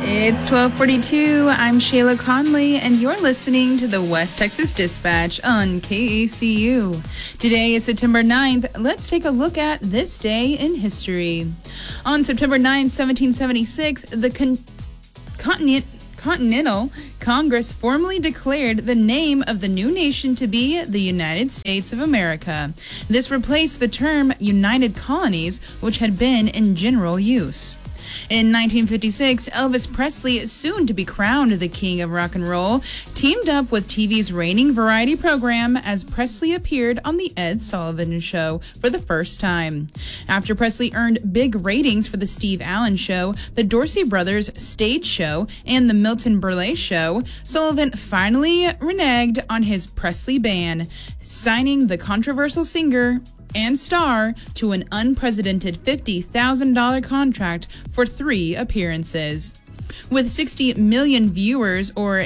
It's 12:42. I'm Shayla Conley, and you're listening to the West Texas Dispatch on KACU. Today is September 9th. Let's take a look at this day in history. On September 9th, 1776, the Continental Congress formally declared the name of the new nation to be the United States of America. This replaced the term United Colonies, which had been in general use. In 1956, Elvis Presley, soon to be crowned the king of rock and roll, teamed up with TV's reigning variety program as Presley appeared on The Ed Sullivan Show for the first time. After Presley earned big ratings for The Steve Allen Show, The Dorsey Brothers Stage Show, and The Milton Berle Show, Sullivan finally reneged on his Presley ban, signing the controversial singer and star to an unprecedented $50,000 contract for 3 appearances. With 60 million viewers, or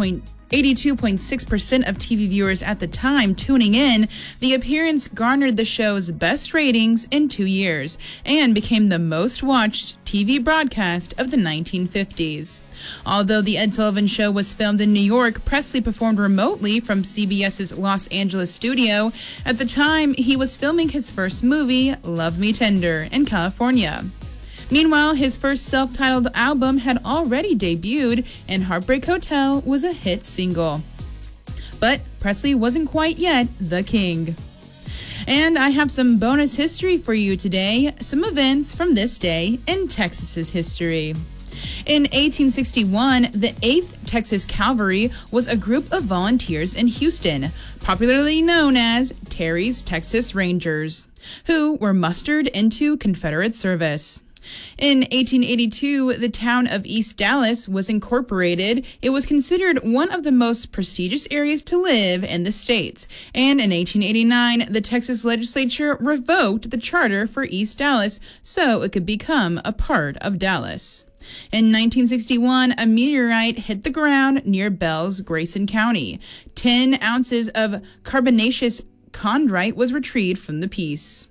82.6% of TV viewers at the time tuning in, the appearance garnered the show's best ratings in 2 years and became the most watched TV broadcast of the 1950s. Although The Ed Sullivan Show was filmed in New York, Presley performed remotely from CBS's Los Angeles studio. At the time, he was filming his first movie, Love Me Tender, in California. Meanwhile, his first self-titled album had already debuted, and Heartbreak Hotel was a hit single. But Presley wasn't quite yet the king. And I have some bonus history for you today, some events from this day in Texas's history. In 1861, the 8th Texas Cavalry was a group of volunteers in Houston, popularly known as Terry's Texas Rangers, who were mustered into Confederate service. In 1882, the town of East Dallas was incorporated. It was considered one of the most prestigious areas to live in the states. And in 1889, the Texas legislature revoked the charter for East Dallas so it could become a part of Dallas. In 1961, a meteorite hit the ground near Bells, Grayson County. 10 ounces of carbonaceous chondrite was retrieved from the piece.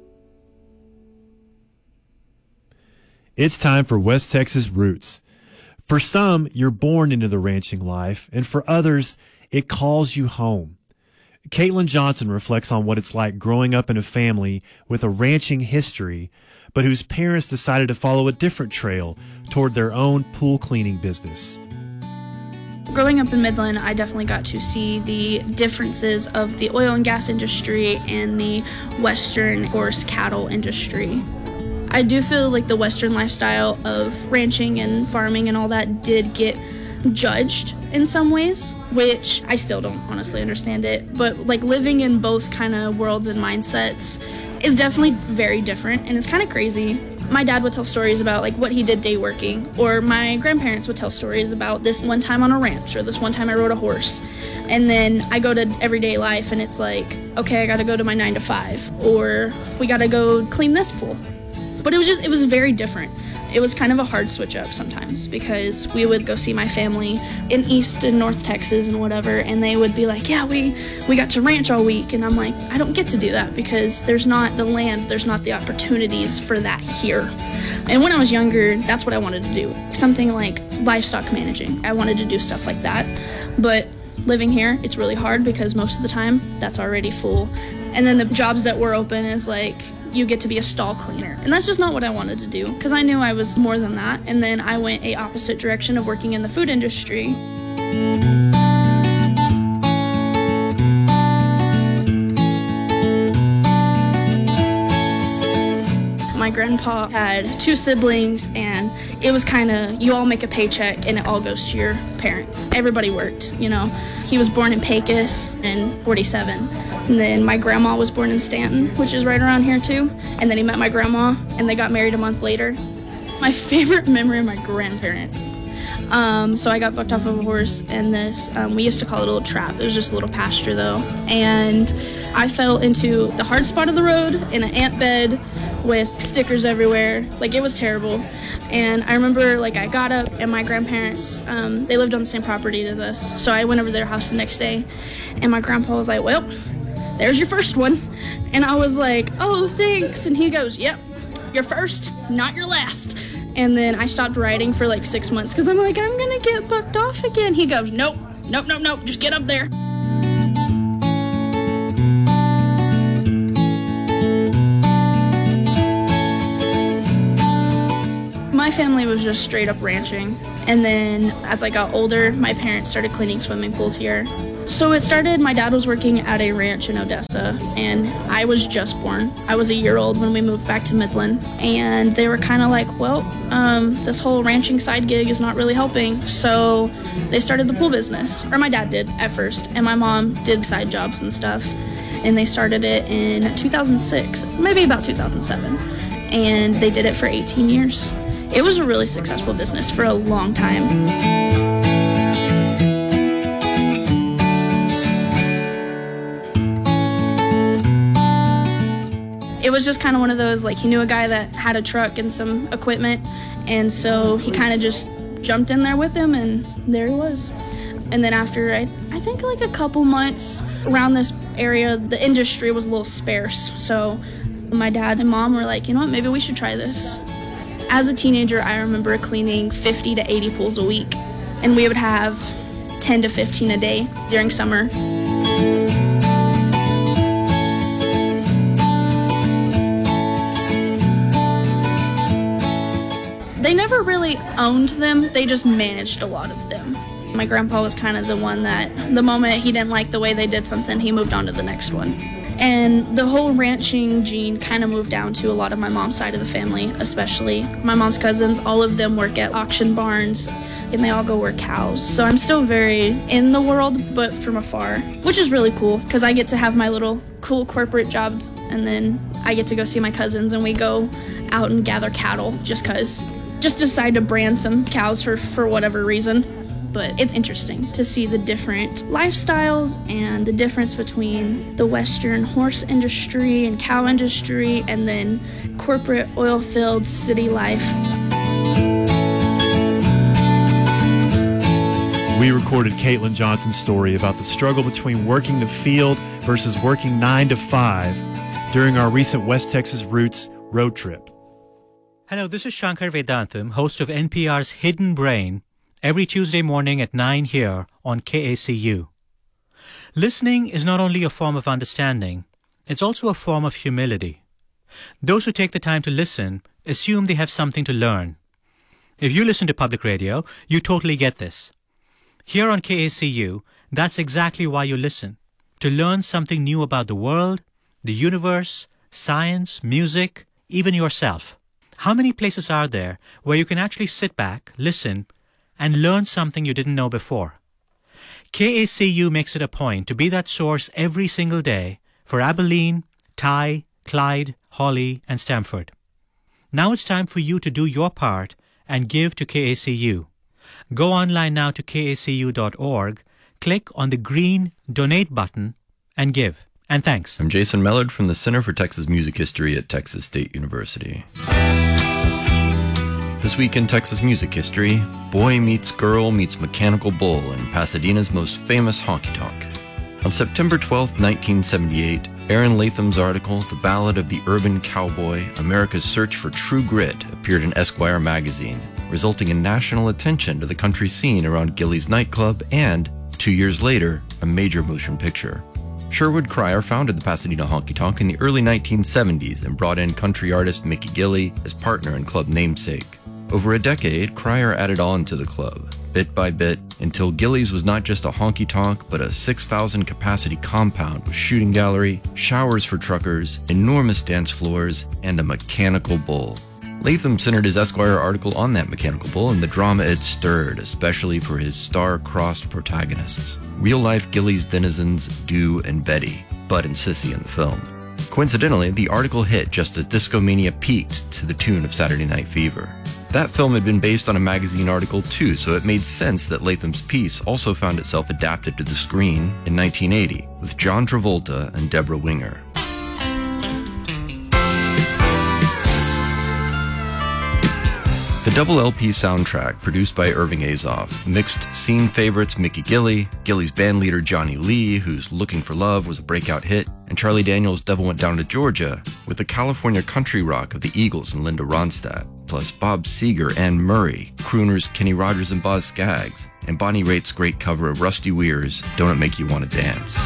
It's time for West Texas Roots. For some, you're born into the ranching life, and for others, it calls you home. Caitlin Johnson reflects on what it's like growing up in a family with a ranching history, but whose parents decided to follow a different trail toward their own pool cleaning business. Growing up in Midland, I definitely got to see the differences of the oil and gas industry and the western horse cattle industry. I do feel like the Western lifestyle of ranching and farming and all that did get judged in some ways, which I still don't honestly understand it. But like living in both kind of worlds and mindsets is definitely very different, and it's kind of crazy. My dad would tell stories about like what he did day working, or my grandparents would tell stories about this one time on a ranch, or this one time I rode a horse. And then I go to everyday life and it's like, okay, I gotta go to my 9 to 5, or we gotta go clean this pool. But it was very different. It was kind of a hard switch up sometimes, because we would go see my family in East and North Texas and whatever, and they would be like, yeah, we got to ranch all week. And I'm like, I don't get to do that because there's not the land, there's not the opportunities for that here. And when I was younger, that's what I wanted to do. Something like livestock managing. I wanted to do stuff like that. But living here, it's really hard because most of the time that's already full. And then the jobs that were open is like, you get to be a stall cleaner. And that's just not what I wanted to do, because I knew I was more than that. And then I went a opposite direction of working in the food industry. My grandpa had 2 siblings, and it was kind of, you all make a paycheck and it all goes to your parents. Everybody worked, you know. He was born in Pecos in 47. And then my grandma was born in Stanton, which is right around here too. And then he met my grandma, and they got married a month later. My favorite memory of my grandparents. So I got bucked off of a horse in this, we used to call it a little trap. It was just a little pasture though. And I fell into the hard spot of the road in an ant bed with stickers everywhere. Like, it was terrible. And I remember, like, I got up, and my grandparents, they lived on the same property as us. So I went over to their house the next day, and my grandpa was like, well, there's your first one. And I was like, oh, thanks. And he goes, yep, your first, not your last. And then I stopped riding for like 6 months because I'm like, I'm going to get bucked off again. He goes, nope, just get up there. My family was just straight up ranching. And then as I got older, my parents started cleaning swimming pools here. So it started, my dad was working at a ranch in Odessa, and I was just born. I was a year old when we moved back to Midland, and they were kind of like, well, this whole ranching side gig is not really helping. So they started the pool business, or my dad did at first, and my mom did side jobs and stuff. And they started it in 2006, maybe about 2007, and they did it for 18 years. It was a really successful business for a long time. It was just kind of one of those, like, he knew a guy that had a truck and some equipment, and so he kind of just jumped in there with him, and there he was. And then after, I think like a couple months around this area, the industry was a little sparse, so my dad and mom were like, you know what, maybe we should try this. As a teenager, I remember cleaning 50 to 80 pools a week, and we would have 10 to 15 a day during summer. They never really owned them, they just managed a lot of them. My grandpa was kind of the one that, the moment he didn't like the way they did something, he moved on to the next one. And the whole ranching gene kind of moved down to a lot of my mom's side of the family, especially my mom's cousins. All of them work at auction barns, and they all go work cows. So I'm still very in the world, but from afar, which is really cool, because I get to have my little cool corporate job, and then I get to go see my cousins, and we go out and gather cattle just decide to brand some cows for whatever reason. But it's interesting to see the different lifestyles and the difference between the Western horse industry and cow industry and then corporate oil-filled city life. We recorded Caitlin Johnson's story about the struggle between working the field versus working 9 to 5 during our recent West Texas Roots road trip. Hello, this is Shankar Vedantam, host of NPR's Hidden Brain, every Tuesday morning at 9 here on KACU. Listening is not only a form of understanding, it's also a form of humility. Those who take the time to listen assume they have something to learn. If you listen to public radio, you totally get this. Here on KACU, that's exactly why you listen, to learn something new about the world, the universe, science, music, even yourself. How many places are there where you can actually sit back, listen, and learn something you didn't know before? KACU makes it a point to be that source every single day for Abilene, Tye, Clyde, Hawley, and Stamford. Now it's time for you to do your part and give to KACU. Go online now to kacu.org, click on the green Donate button, and give. And thanks. I'm Jason Mellard from the Center for Texas Music History at Texas State University. This week in Texas music history, boy meets girl meets mechanical bull in Pasadena's most famous honky-tonk. On September 12, 1978, Aaron Latham's article, The Ballad of the Urban Cowboy, America's Search for True Grit, appeared in Esquire magazine, resulting in national attention to the country scene around Gilley's nightclub and, 2 years later, a major motion picture. Sherwood Cryer founded the Pasadena Honky Tonk in the early 1970s and brought in country artist Mickey Gilley as partner and club namesake. Over a decade, Cryer added on to the club, bit by bit, until Gilley's was not just a honky-tonk, but a 6,000 capacity compound with shooting gallery, showers for truckers, enormous dance floors, and a mechanical bull. Latham centered his Esquire article on that mechanical bull and the drama it stirred, especially for his star-crossed protagonists. Real-life Gilley's denizens, Dew and Betty, Bud and Sissy in the film. Coincidentally, the article hit just as Discomania peaked to the tune of Saturday Night Fever. That film had been based on a magazine article too, so it made sense that Latham's piece also found itself adapted to the screen in 1980 with John Travolta and Deborah Winger. The double LP soundtrack, produced by Irving Azoff, mixed scene favorites Mickey Gilley, Gilley's bandleader Johnny Lee, whose Looking for Love was a breakout hit, and Charlie Daniels' Devil Went Down to Georgia, with the California country rock of the Eagles and Linda Ronstadt. plus Bob Seger and Murray, crooners Kenny Rogers and Boz Scaggs, and Bonnie Raitt's great cover of Rusty Weir's Don't It Make You Want to Dance.